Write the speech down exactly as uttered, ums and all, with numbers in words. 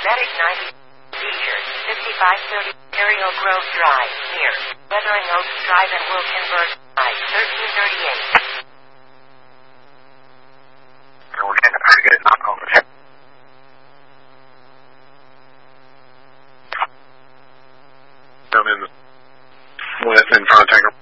Medic ninety. Seizure, fifty-five thirty, Imperial Grove Drive, near Weathering Oaks Drive and Wilkinburg, Drive, thirteen thirty-eight. We're getting a pretty good knock on the head. Down in the west in front of Tanker.